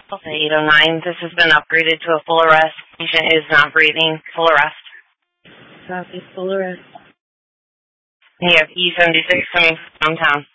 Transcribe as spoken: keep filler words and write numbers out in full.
Delta eight oh nine, this has been upgraded to a full arrest. Patient is not breathing. Full arrest. Copy, full arrest. You have E seventy-six coming from downtown.